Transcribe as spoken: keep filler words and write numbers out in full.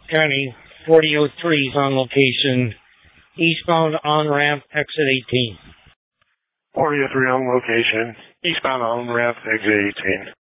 County, forty oh three is on location. Eastbound on-ramp, exit eighteen. forty oh three on location. Eastbound on-ramp, exit eighteen.